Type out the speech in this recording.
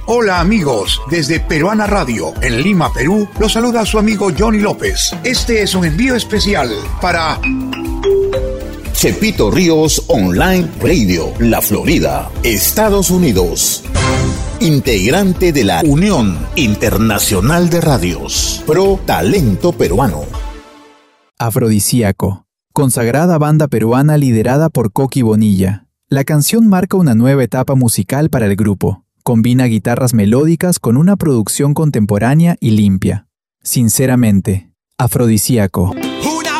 Hola amigos, desde Peruana Radio, en Lima, Perú, los saluda su amigo Johnny López. Este es un envío especial para Chepito Ríos Online Radio, La Florida, Estados Unidos. Integrante de la Unión Internacional de Radios, Pro Talento Peruano. Afrodisíaco, consagrada banda peruana liderada por Coqui Bonilla. La canción marca una nueva etapa musical para el grupo. Combina guitarras melódicas con una producción contemporánea y limpia. Sinceramente, Afrodisíaco.